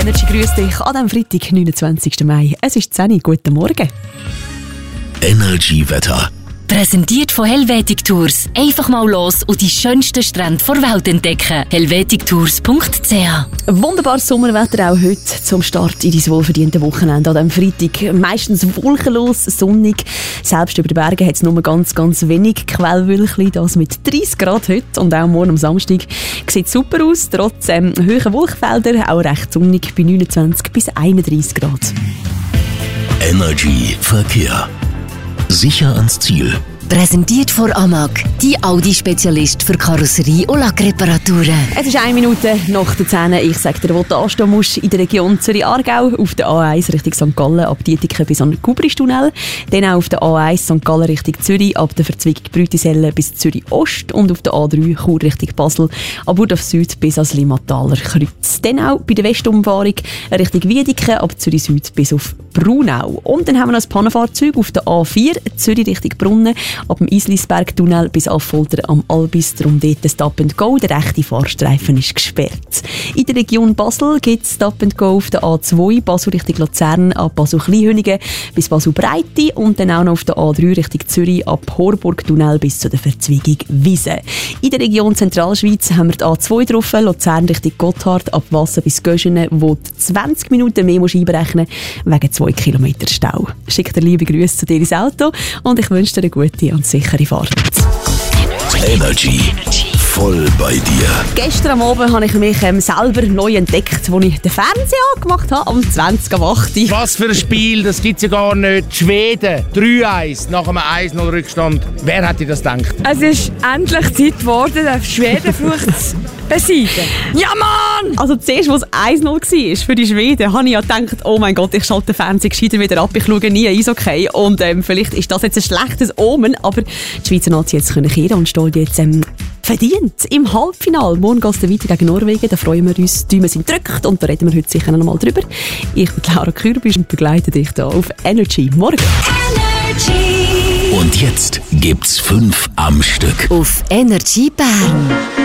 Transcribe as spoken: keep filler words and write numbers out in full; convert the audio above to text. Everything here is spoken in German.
Energy grüßt dich an diesem Freitag, neunundzwanzigsten Mai. Es ist zehn Uhr. Guten Morgen. Energy Wetter. Präsentiert von Helvetic Tours. Einfach mal los und die schönsten Strände der Welt entdecken. helvetic tours punkt c h. Wunderbares Sommerwetter auch heute zum Start in dein wohlverdiente Wochenende an diesem Freitag. Meistens wolkenlos, sonnig. Selbst über den Bergen hat es nur ganz, ganz wenig Quellwölkchen. Das mit dreißig Grad heute und auch morgen am Samstag. Sieht super aus, trotz ähm, hohen Wolkenfeldern. Auch recht sonnig bei neunundzwanzig bis einunddreißig Grad. Energy Verkehr. Sicher ans Ziel. Präsentiert von Amag, die Audi-Spezialist für Karosserie- und Lackreparaturen. Es ist eine Minute nach der zehn. Ich sage dir, wo du anstehen musst, in der Region Zürich-Aargau, auf der A eins Richtung Sankt Gallen, ab Dietiken bis an den Kubristunnel. Dann auch auf der A eins Sankt Gallen Richtung Zürich, ab der Verzweigung Brütisellen bis Zürich-Ost und auf der A drei Chur Richtung Basel, ab Urdorf Süd bis ans Limmataler Kreuz. Dann auch bei der Westumfahrung Richtung Wiedeken, ab Zürich Süd bis auf Braunau. Und dann haben wir noch ein Pannenfahrzeug auf der A vier, Zürich Richtung Brunnen, ab dem Islisberg-Tunnel bis Affolter am Albis, darum dort Stop and Go. Der rechte Fahrstreifen ist gesperrt. In der Region Basel gibt es Stop and Go auf der A zwei, Basel Richtung Luzern, ab Basel-Kleinhönigen bis Basel-Breite und dann auch noch auf der A drei Richtung Zürich, ab Horburg-Tunnel bis zu der Verzweigung Wiese. In der Region Zentralschweiz haben wir die A zwei drauf, Luzern Richtung Gotthard, ab Wassen bis Göschenen, wo du zwanzig Minuten mehr musst einberechnen wegen zwei Kilometer Stau. Schick dir liebe Grüße zu dir ins Auto und ich wünsche dir eine gute und sichere Fahrt. Energy. Voll bei dir. Gestern am Abend habe ich mich ähm, selber neu entdeckt, als ich den Fernseher angemacht habe, am zwanzig Uhr acht. Was für ein Spiel, das gibt es ja gar nicht. Schweden, drei eins nach einem eins null Rückstand. Wer hätte das gedacht? Es ist endlich Zeit geworden, den Schwedenfluch zu besiegen. Ja, Mann! Also zuerst, als es eins null war für die Schweden, habe ich ja gedacht, oh mein Gott, ich schalte den Fernseher gescheiter wieder ab, ich schaue nie Eishockey. Und ähm, vielleicht ist das jetzt ein schlechtes Omen, aber die Schweizer Nazi jetzt können kehren und steht jetzt ähm, verdient im Halbfinale. Morgen geht es weiter gegen Norwegen, da freuen wir uns, die Däume sind gedrückt und da reden wir heute sicher noch mal drüber. Ich bin Laura Kürbisch und begleite dich hier auf Energy. Morgen! Und jetzt gibt's fünf am Stück. Auf Energy Bern.